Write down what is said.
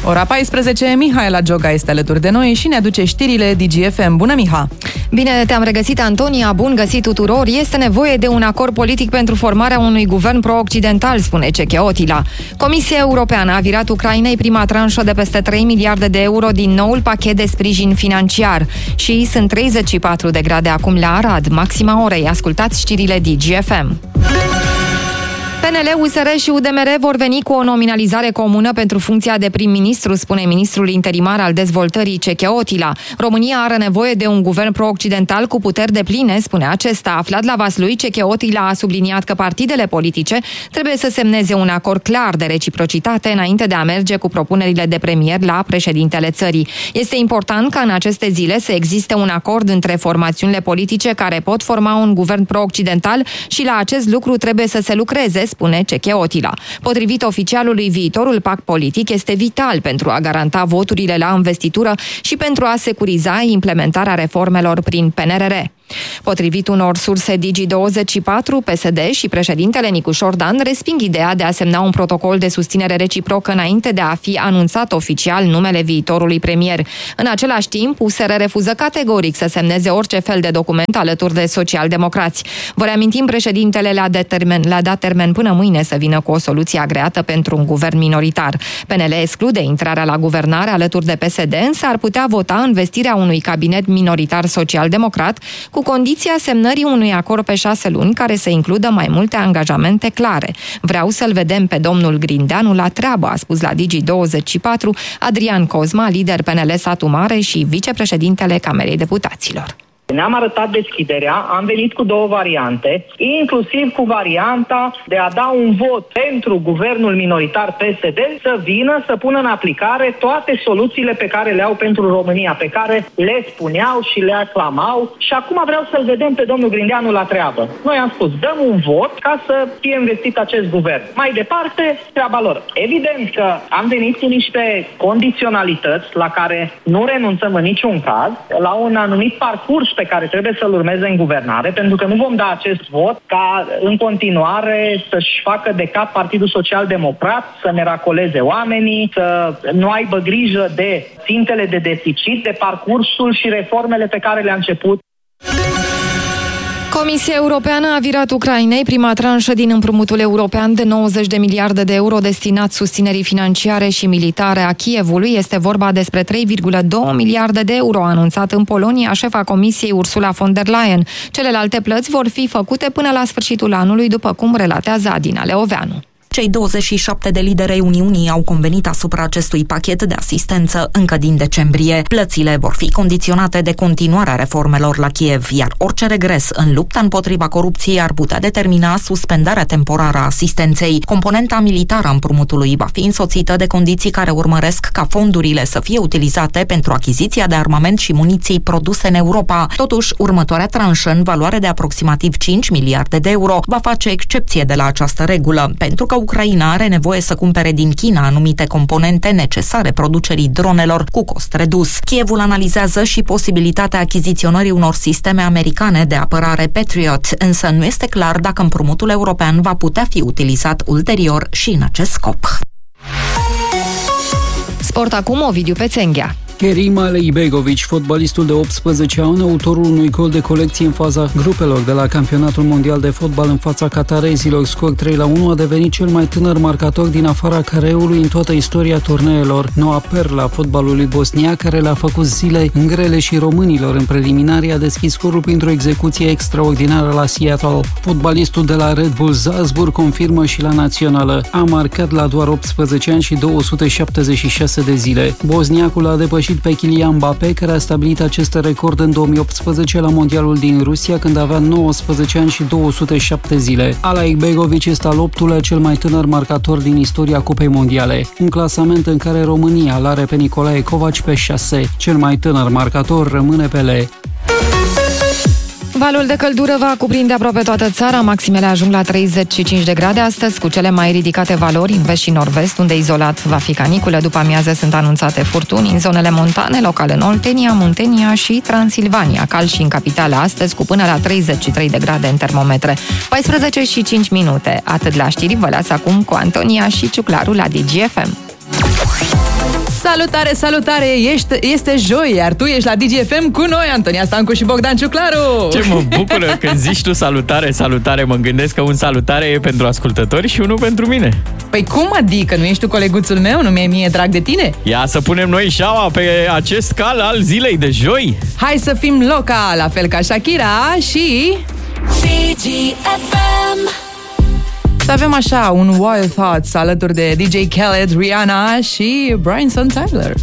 Ora 14, Mihaela Gioga este alături de noi și ne aduce știrile DGFM. Bună, Miha! Bine te-am regăsit, Antonia, bun găsit tuturor! Este nevoie de un acord politic pentru formarea unui guvern pro-occidental, spune Cecheotila. Comisia Europeană a virat Ucrainei prima tranșă de peste 3 miliarde de euro din noul pachet de sprijin financiar. Și sunt 34 de grade acum la Arad, maxima orei. Ascultați știrile DGFM. PNL, USR și UDMR vor veni cu o nominalizare comună pentru funcția de prim-ministru, spune ministrul interimar al dezvoltării Cecheotila. România are nevoie de un guvern pro-occidental cu puteri depline, spune acesta. Aflat la Vaslui, Cecheotila a subliniat că partidele politice trebuie să semneze un acord clar de reciprocitate înainte de a merge cu propunerile de premier la președintele țării. Este important ca în aceste zile să existe un acord între formațiunile politice care pot forma un guvern pro-occidental și la acest lucru trebuie să se lucreze, spune Cecheotila. Potrivit oficialului, viitorul pact politic este vital pentru a garanta voturile la investitură și pentru a securiza implementarea reformelor prin PNRR. Potrivit unor surse Digi24, PSD și președintele Nicușor Dan resping ideea de a semna un protocol de susținere reciprocă înainte de a fi anunțat oficial numele viitorului premier. În același timp, USR refuză categoric să semneze orice fel de document alături de socialdemocrați. Vă reamintim, președintele le-a dat termen până mâine să vină cu o soluție agreată pentru un guvern minoritar. PNL exclude intrarea la guvernare alături de PSD, însă ar putea vota învestirea unui cabinet minoritar social-democrat cu condiția semnării unui acord pe 6 luni care să includă mai multe angajamente clare. Vreau să-l vedem pe domnul Grindeanu la treabă, a spus la Digi24 Adrian Cosma, lider PNL Satu Mare și vicepreședintele Camerei Deputaților. Ne-am arătat deschiderea, am venit cu două variante, inclusiv cu varianta de a da un vot pentru guvernul minoritar PSD să vină să pună în aplicare toate soluțiile pe care le au pentru România, pe care le spuneau și le aclamau, și acum vreau să-l vedem pe domnul Grindeanu la treabă. Noi am spus, dăm un vot ca să fie investit acest guvern. Mai departe, treaba lor. Evident că am venit cu niște condiționalități la care nu renunțăm în niciun caz, la un anumit parcurs pe care trebuie să-l urmeze în guvernare, pentru că nu vom da acest vot ca în continuare să-și facă de cap Partidul Social-Democrat, să ne racoleze oamenii, să nu aibă grijă de țintele de deficit, de parcursul și reformele pe care le-a început. Comisia Europeană a virat Ucrainei prima tranșă din împrumutul european de 90 de miliarde de euro destinat susținerii financiare și militare a Kievului. Este vorba despre 3,2 miliarde de euro, a anunțat în Polonia șefa Comisiei Ursula von der Leyen. Celelalte plăți vor fi făcute până la sfârșitul anului, după cum relatează Adina Leoveanu. Cei 27 de lideri ai Uniunii au convenit asupra acestui pachet de asistență încă din decembrie. Plățile vor fi condiționate de continuarea reformelor la Kiev, iar orice regres în lupta împotriva corupției ar putea determina suspendarea temporară a asistenței. Componenta militară a împrumutului va fi însoțită de condiții care urmăresc ca fondurile să fie utilizate pentru achiziția de armament și muniții produse în Europa. Totuși, următoarea tranșă, în valoare de aproximativ 5 miliarde de euro, va face excepție de la această regulă, pentru că Ucraina are nevoie să cumpere din China anumite componente necesare producerii dronelor cu cost redus. Kievul analizează și posibilitatea achiziționării unor sisteme americane de apărare Patriot, însă nu este clar dacă împrumutul european va putea fi utilizat ulterior și în acest scop. Sport acum, Ovidiu Pețenghea. Kerim Aleibegovic, fotbalistul de 18 ani, autorul unui gol de colecție în faza grupelor de la Campionatul Mondial de Fotbal în fața catarezilor, scor 3-1, a devenit cel mai tânăr marcator din afara careului în toată istoria turneelor. Noua perlă a fotbalului bosniac, care le-a făcut zile grele și românilor în preliminari, a deschis scorul printr-o execuție extraordinară la Seattle. Fotbalistul de la Red Bull Salzburg confirmă și la națională. A marcat la doar 18 ani și 276 de zile. Bosniacul a depășit pe Kylian Mbappé, care a stabilit acest record în 2018 la Mondialul din Rusia, când avea 19 ani și 207 zile. Aleibegovic este al 8-lea cel mai tânăr marcator din istoria Cupei Mondiale, un clasament în care România îl are pe Nicolae Covaci pe 6. Cel mai tânăr marcator rămâne Pelé. Valul de căldură va cuprinde aproape toată țara, maximele ajung la 35 de grade astăzi, cu cele mai ridicate valori în vest și nord-vest, unde izolat va fi caniculă. După amiază sunt anunțate furtuni în zonele montane, local în Oltenia, Muntenia și Transilvania. Cald și în capitală astăzi, cu până la 33 de grade în termometre. 14 și 5 minute. Atât la știri, vă las acum cu Antonia și Ciuclaru la DGFM. Salutare, salutare! Este joi, iar tu ești la DGFM cu noi, Antonia Stancu și Bogdan Ciuclaru! Ce mă bucură când zici tu salutare, salutare. Mă gândesc că un salutare e pentru ascultători și unul pentru mine. Păi cum adică? Nu ești tu coleguțul meu? Nu mi-e mie drag de tine? Ia să punem noi șaua pe acest cal al zilei de joi. Hai să fim loca, la fel ca Shakira și... DGFM. Să avem așa un Wild Thoughts alături de DJ Khaled, Rihanna și Bryson Tiller.